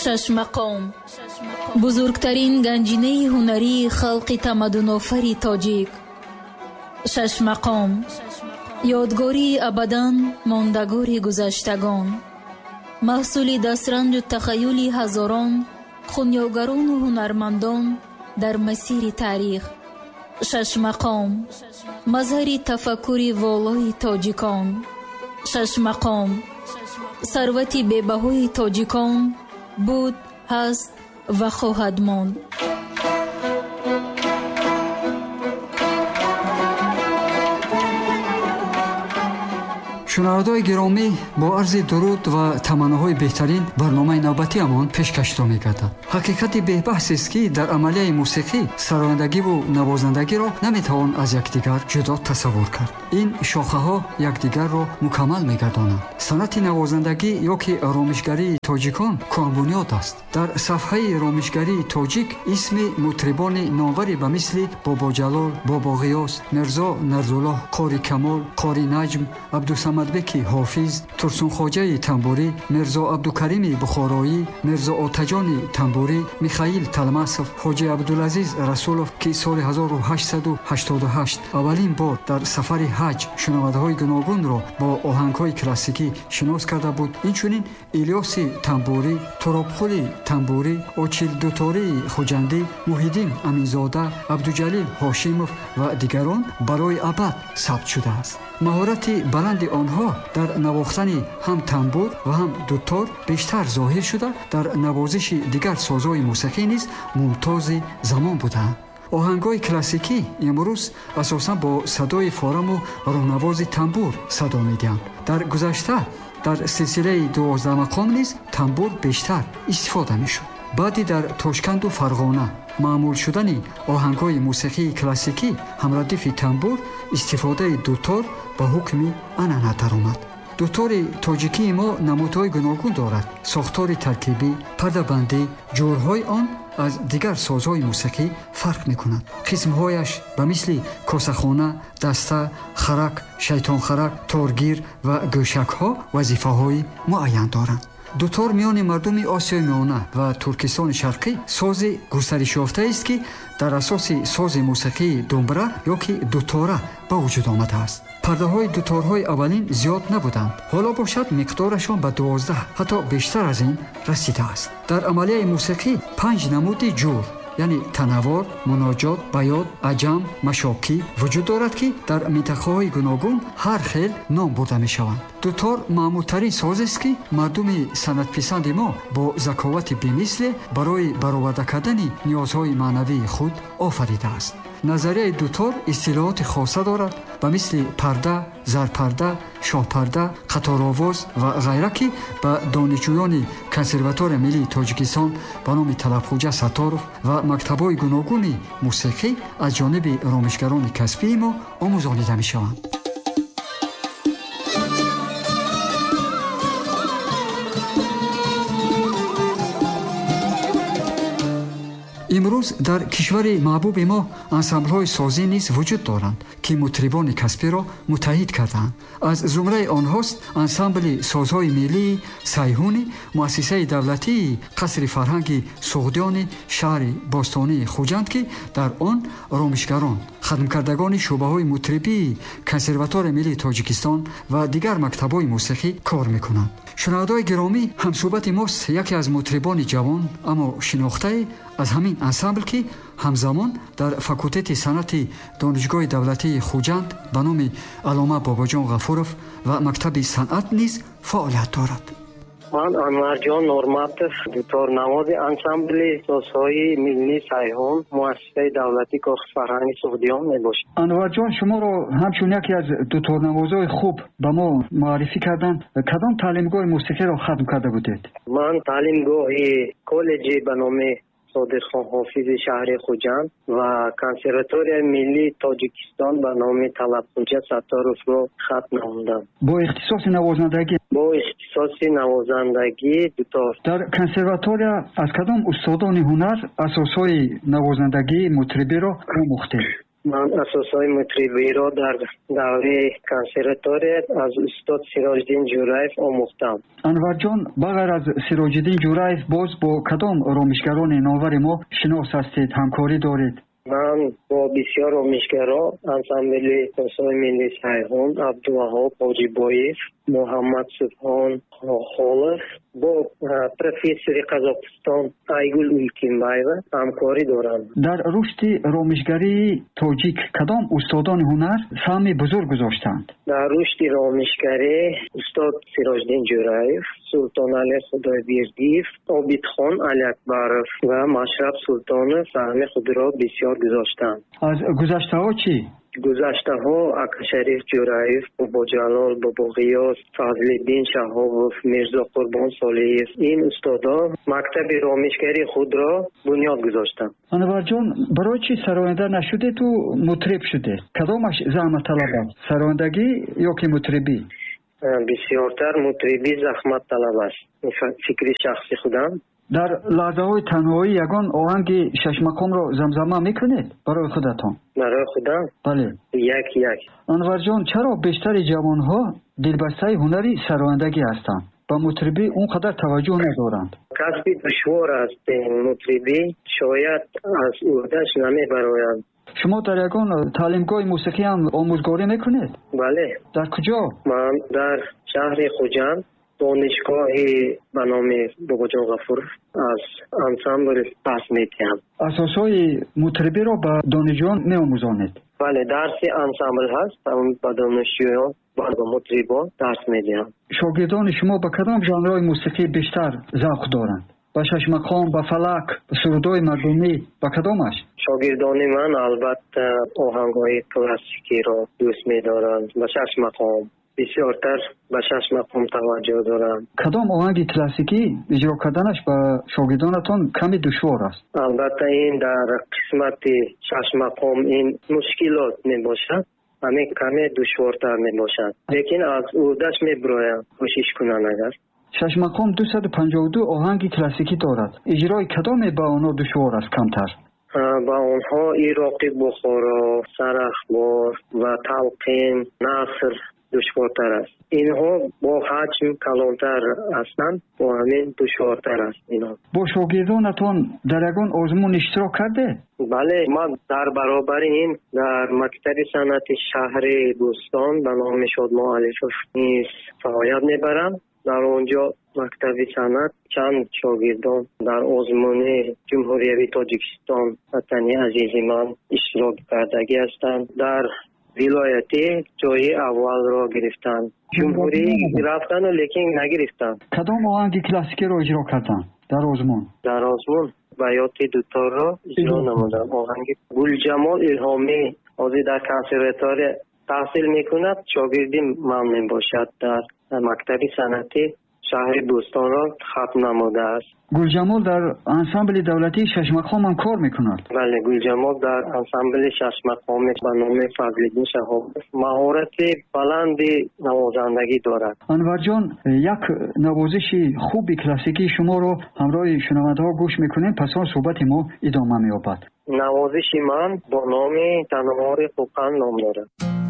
шашмақом бузургтарин ганҷинаи ҳунарии халқи тамаддунофари тоҷик. шашмақом ёдгории абадан мондагори гузаштагон, маҳсули дастранҷу тахайюли ҳазорон хунёгарону ҳунармандон дар масири таърих. шашмақом мазҳари тафаккури волои тоҷикон. шашмақом сарвати бебаҳои тоҷикон буд, ҳаст ва хоҳад монд. шунавандаҳои гиромӣ, бо арзи дуруд ва таманноҳои беҳтарин барномаи навбатиамон пешкашидо мегардад. ҳақиқати беҳбаҳсест ки дар амалияи мусиқӣ сарояндагиву навозандагиро наметавон аз якдигар ҷудо тасаввур кард. ин шохаҳо якдигарро мукаммал мегардонанд. санъати навозандагӣ ё ки ромишгарии тоҷикон кӯҳанбунёд аст. дар сафҳаи ромишгарии тоҷик исми мутрибони номваре ба мисли бобоҷалол, бобоғиёс, мирзо нарзуллоҳ қори камол, қори наҷм, абдусамадбеки ҳофиз, турсунхоҷаи тамбурӣ, мирзо абдукарими бухороӣ, мирзо отаҷони тамбурӣ, михаил талмасов, ҳоҷи абдулазиз расулов ки соли 1888 аввалин бор дар сафари ҳаҷ шунавандаҳои гуногунро бо оҳангҳои классикӣ шинос карда буд. инчунин илёси тамбурӣ, туробқули тамбурӣ, очилдутории хуҷандӣ, муҳиддин аминзода, абдуҷалил ҳошимов ва дигарон барои абад сабт шудааст. маҳорати баланди онҳо дар навохтани ҳам тамбур ва ҳам дутор бештар зоҳир шуда, дар навозиши дигар созҳои мусиқӣ низ мумтози замон буданд. оҳангҳои классикӣ имрӯз асосан бо садои фораму роҳнавози тамбур садо медиҳанд. дар гузашта дар силсилаи 12 мақом низ тамбур бештар истифода мешуд. баъди дар Тошканду Фарғона маъмул шудани оҳангҳои мусиқии классикӣ ҳамрадифи тамбур истифодаи дутор ба ҳукми анъана даромад. дутори тоҷикии мо намудҳои гуногун дорад. сохтори таркибӣ, пардабандӣ, ҷӯрҳои он аз дигар созҳои мусиқӣ фарқ мекунад. қисмҳояш ба мисли косахона, даста, харак, шайтонхарак, торгир ва гӯшакҳо вазифаҳои муайян доранд. дутор миёни мардуми Осиёи Миёна ва Туркистони Шарқӣ сози густаришёфтаест ки дар асоси сози мусиқии думбра ё ки дутора ба вуҷуд омадааст. пардаҳои дуторҳои аввалин зиёд набуданд. ҳоло бошад миқдорашон ба 12 ҳатто бештар аз ин расидааст. дар амалияи мусиқӣ 5 намуди ҷур яъне танаввор, муноҷот, баёд, аҷам, машокӣ вуҷуд дорад ки дар минтақаҳои гуногун ҳар хел ном бурда мешаванд. дутор маъмултарин созест ки мардуми санъатписанди мо бо заковати бемисле барои бароварда кардани ниёзҳои маънавии худ офаридааст. назарияи дутор истилоҳоти хоса дорад ба мисли парда, зарпарда, шоҳпарда, қаторовоз ва ғайра ки ба донишҷӯёни консерваторияи миллии Тоҷикистон ба номи Талабхоҷа Сатторов ва мактабҳои гуногуни мусиқӣ аз ҷониби ромишгарони касбии мо омӯзонида мешаванд. имрӯз дар кишвари маҳбуби мо ансамблҳои созӣ низ вуҷуд доранд ки мутрибони касбиро муттаҳид кардаанд. аз зумраи онҳост ансамбли созҳои миллии Сайҳуни муассисаи давлатии қасри фарҳанги Суғдиёни шаҳри бостонии Хуҷанд ки дар он ромишгарон, хадмкардагони шӯъбаҳои мутрибии консерваторияи миллии Тоҷикистон ва дигар мактабҳои мусиқӣ кор мекунанд. шунавандаҳои гиромӣ, ҳамсӯҳбати мост яке аз мутрибони ҷавон аммо шинохтае аз ҳамин ансамбл ки ҳамзамон дар факултети санъати донишгоҳи давлатии Хуҷанд ба номи Алома Бобоҷон Ғафуров ва мактаби санъат низ фаъолият дорад. ман Анварҷон Нурматов, дуторнавози ансамбли созҳои миллии Сайҳун, муассисаи давлатии Коғзи фарҳанги Суғдиён мебошам. Анварҷон, шуморо ҳамчун яке аз дуторнавозҳои хуб ба мо муаррифӣ кардан, кадом таълимгоҳи мусиқиро хатм карда будед? ман таълимгоҳи коллеҷи ба номи Содирхон Ҳофизи шаҳри Хуҷанд ва консерваторияи миллии Тоҷикистон ба номи Талабхоҷа Сатторовро хат намудам. бо ихтисоси навозандагӣ? бо ихтисоси навозандагӣ дутор. дар консерватория аз кадом устодони ҳунар асосҳои навозандагии мутрибиро омӯхтед? من اساسهای مطربی را در دوره کنسرватория از استاد سراجدین جورایف آموختم. انورجان بغیر از سراجدین جورایف باز با کدام آرامشگران نامور ما شناس هستید، همکاری دارید؟ من با بسیار آرامشگران انسامبل کنسرت ملی سیحون، عبدالوهاب حاجیبایف، محمد سبحان خالف با پروفسور قزاقستان ایگول اولکینبایو همکاری دارم. در رشد رامشگری تاجیک کدام استادان هنر سهم بزرگ گذاشتند؟ در رشد رامشگری استاد سراجدین جورایف، سلطان علی خدایبردیев، عابدخان علی اکبرов و مشرف سلطانov سهم خود را بسیار گذاشتند. از گذشته ها چی؟ گذشته ها اکاشریف جورایف، بابا جلال، بابا غیاث، فضلالدین شهابov، میرزا قربان صالحیف، این استادا مکتب رامشگری خود را بنیاد گذاشتند. انور جان، برای چی سراینده نشده تو مطرب شده؟ کدامش زحمت طلب است؟ سرایندگی یا که مطربی؟ بسیارتر مطربی زحمت طلب است. فکر شخصی خودم. در لحظه های تنهایی یگان آهنگ شش مقام را زمزمه میکنید برای خودتان؟ برای خودم؟ بله. یک. انور جان، چرا بیشتر جوان ها دلبسته هنری سرایندگی هستند و مطربی اونقدر توجه ندارند؟ کسب دشوار است. مطربی شاید از عهده‌اش نمیبرند. شما در یگان تعلیمگاه موسیقی هم آموزگاری میکنید؟ بله. در کجا؟ من در شهر خوجند دانشگاه به نام باباجان غفور از انسامبل درس میدهم. اساسای مطربی را به دانشجویان میآموزانید؟ بله، درس انسامبل هست. اون به دانشجویان و مطربان درس میدهم. شاگردان شما به کدام ژانرهای موسیقی بیشتر ذوق دارند؟ به شش مقام، به فلک، به سرودهای مردمی، به کدامش؟ شاگردان من البته آهنگ‌های کلاسیکی را دوست می‌دارند. به شش مقام بسیارتر به شش مقام توجه دارم. کدام آهنگ کلاسیکی اجرا کردنش به شاگردانتان کمی دشوار است؟ البته این در قسمت شش مقام این مشکلات میباشد، همین کمی دشوارتر میباشد، لیکن از عهده‌اش میبرایم کوشش کنم. اگر شش مقام 252 آهنگ کلاسیکی دارد، اجرای کدام به آنها دشوار است کمتر؟ با آنها عراقی بخارا، سرخبار و تلقین، نصر دشوارتر است. اینها با حجم کلانتر هستند، با همین دشوارتر است. اینها با شاگردانتان در یگان آزمون اشتراک کرده؟ بله، ما در برابر این در مکتب صنعت شهر بوستان به نام شادمان علیفов نیز فعالیت میبرم. در آنجا مکتب صنعت چند شاگردان در آزمون جمهوری تاجیکستان وطنی عزیز من اشتراک کردگی هستند. در ولایتی جای اول را گرفتند. جمهوری رفتن لیکن نگرفتند. کدام آهنگ کلاسیکی را اجرا کردند در آزمون؟ در آزمون بیات دوتا را اجرا نمودم. آهنگ گلجمال الهامی آزی در کنسرواتوار تحصیل میکند، شاگردی من میباشد. در مکتب صنعتی شهر بوستان را ختم نموده است. گلجمال در انسامبل دولتی شش مقام هم کار میکند؟ بله، گلجمال در انسامبل شش مقام به نام فضلالدین شهابov مهارت بلند نوازندگی دارد. انور جان، یک نوازش خوب کلاسیکی شما رو همراه شنونده ها گوش میکنیم، پس آن صحبت ما ادامه مییابد. نوازش من با نام تنوار خوکن نام دارد.